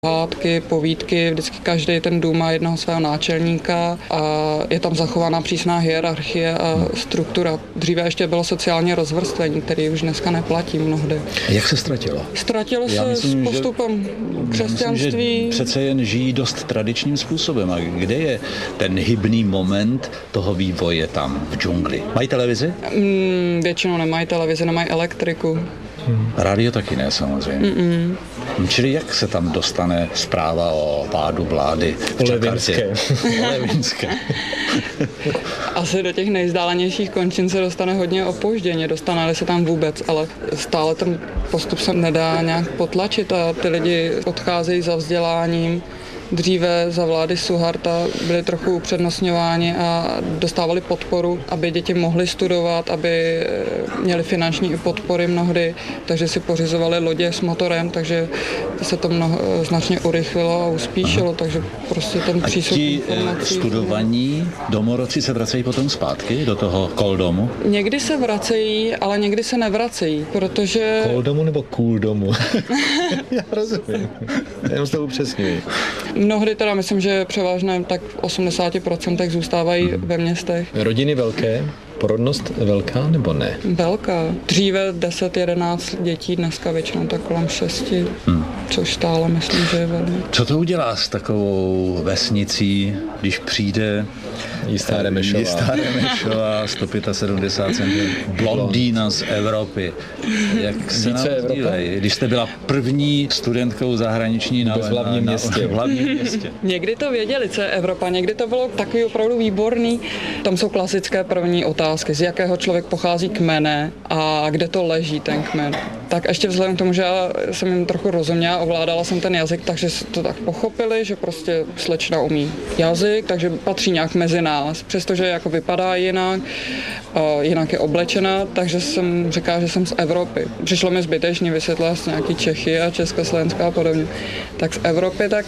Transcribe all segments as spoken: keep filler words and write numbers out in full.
Hádky, povídky, vždycky každý ten dům má jednoho svého náčelníka a je tam zachovaná přísná hierarchie a struktura. Dříve ještě bylo sociální rozvrstvení, který už dneska neplatí mnohdy. Jak se ztratilo? Ztratilo se myslím, s postupem že, křesťanství. Myslím, že přece jen žijí dost tradičním způsobem. A kde je ten hybný moment toho vývoje tam v džungli? Mají televizi? Mm, většinou nemají televizi, nemají elektriku. Hmm. Rádio taky ne, samozřejmě. Mm-mm. Čili jak se tam dostane zpráva o pádu vlády v Jakartě? Levinské. Asi do těch nejvzdálenějších končin se dostane hodně opožděně, dostane se tam vůbec, ale stále ten postup se nedá nějak potlačit a ty lidi odcházejí za vzděláním. Dříve za vlády Suharta byli trochu upřednostňováni a dostávali podporu, aby děti mohly studovat, aby měli finanční podpory mnohdy, takže si pořizovali lodě s motorem, takže se to mnoho, značně urychlilo a uspíšilo, Aha. takže prostě ten přístup informací. A ti studovaní domorodci se vracejí potom zpátky do toho koldomu? Někdy se vracejí, ale někdy se nevracejí, protože... Koldomu nebo kůldomu? Já rozumím. Jenom se to upřesňuji. Mnohdy teda myslím, že převážně tak v osmdesáti procentech zůstávají hmm. ve městech. Rodiny velké? Porodnost velká nebo ne? Velká. Dříve deset jedenáct dětí, dneska většinou tak kolem šesti, hmm. což stále myslím, že je velmi. Co to udělá s takovou vesnicí, když přijde Jistá Remešová, Jistá Remešová sto sedmdesát pět centimetrů, blondýna z Evropy. Jak se nám dívají, když jste byla první studentkou zahraniční na, v hlavním na, městě. v hlavním městě. Někdy to věděli, co je Evropa, někdy to bylo takový opravdu výborný. Tam jsou klasické první otázky, z jakého člověk pochází kmene a kde to leží ten kmen. Tak ještě vzhledem k tomu, že já jsem jim trochu rozuměla, ovládala jsem ten jazyk, takže to tak pochopili, že prostě slečna umí jazyk, takže patří nějak mezi nás, přestože jako vypadá jinak, jinak je oblečena, takže jsem říkala, že jsem z Evropy. Přišlo mi zbytečně vysvětlit nějaký Čechy a Československá a podobně. Tak z Evropy, tak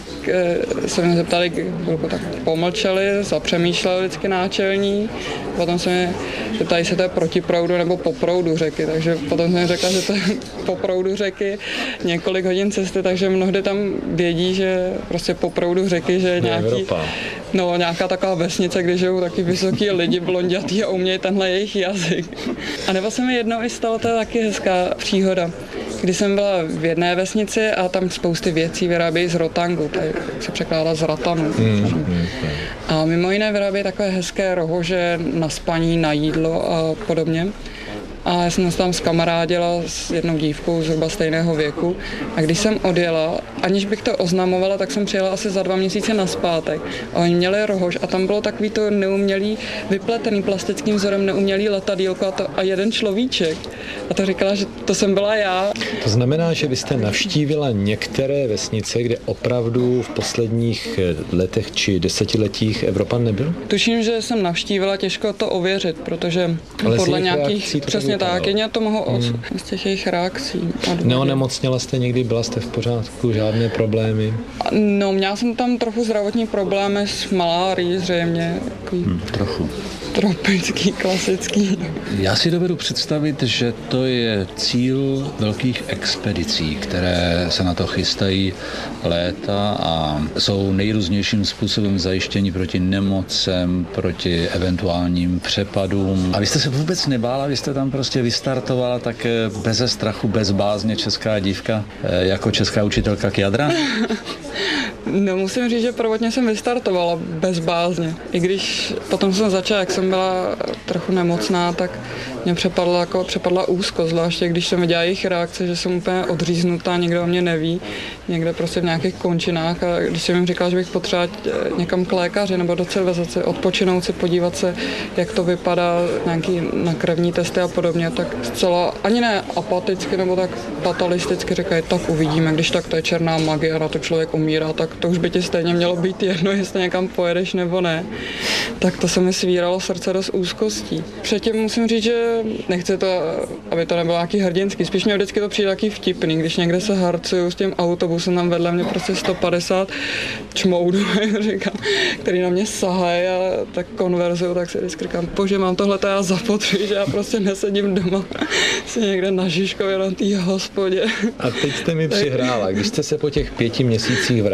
se mě zeptali, chvilku tak pomlčeli, zapřemýšleli vždycky náčelní, potom se mě zeptali, se to je proti proudu nebo po proudu řeky, takže potom jsem mi řekla, že to je po proudu řeky několik hodin cesty, takže mnohdy tam vědí, že prostě po proudu řeky, že je nějaký, no, nějaká taková vesnice, kde žijou taky vysoký lidi, blondětý a umějí tenhle jejich jazyk. A nebo se mi jednou i stalo, to je taky hezká příhoda, kdy jsem byla v jedné vesnici a tam spousty věcí vyrábějí z rotangu, tady se překládá z ratanu. Mm, a mimo jiné vyrábějí takové hezké rohože na spaní, na jídlo a podobně. A já jsem se tam zkamarádila s jednou dívkou zhruba stejného věku a když jsem odjela, aniž bych to oznamovala, tak jsem přijela asi za dva měsíce nazpátek. A oni měli rohož a tam bylo takový to neumělý, vypletený plastickým vzorem neumělý letadýlko a, to, a jeden človíček. A to říkala, že to jsem byla já. To znamená, že vy jste navštívila některé vesnice, kde opravdu v posledních letech či desetiletích Evropan nebyl? Tuším, že jsem navštívila, těžko to ověřit, protože ale podle nějakých, přesně tak, jen to mohu od hmm. z těch jejich reakcí. Neonemocněla jste někdy, byla jste v pořádku, žádné problémy? No, měla jsem tam trochu zdravotní problémy s malárií zřejmě. Hmm, trochu. Tropický, klasický. Já si dovedu představit, že to je cíl velkých expedicí, které se na to chystají léta a jsou nejrůznějším způsobem zajištěni proti nemocem, proti eventuálním přepadům. A vy jste se vůbec nebála, vy jste tam prostě vystartovala tak beze strachu, bez bázně česká dívka, jako česká učitelka Kjadra? No, musím říct, že prvotně jsem vystartovala bez bázně. I když potom jsem začala, jak jsem byla trochu nemocná, tak mě přepadla, jako, přepadla úzkost, zvláště když jsem viděla jejich reakce, že jsem úplně odříznutá, nikdo o mě neví, někde prostě v nějakých končinách a když jsem jim říkala, že bych potřebovala někam k lékaři nebo do civilizace, odpočinout si, podívat se, jak to vypadá, nějaký na krevní testy a podobně, tak zcela ani ne apaticky nebo tak fatalisticky říkají, tak uvidíme, když tak to je černá magie a na to člověk umírá, tak to už by ti stejně mělo být jedno, jestli někam pojedeš nebo ne. Tak to se mi svíralo srdce dost úzkostí. Předtím musím říct, že nechci to, aby to nebylo nějaký hrdinský, spíš mě vždycky to přijde taky vtipný, když někde se harcuju s tím autobusem, tam vedle mě prostě sto padesát čmoudů, říkám, který na mě sahají a tak konverzuju, tak si vždycky říkám, bože, mám tohleto já zapotřebí, že já prostě nesedím doma si někde na Žižkově na té hospodě. A teď jste mi přihrála, když jste se po těch pěti měsících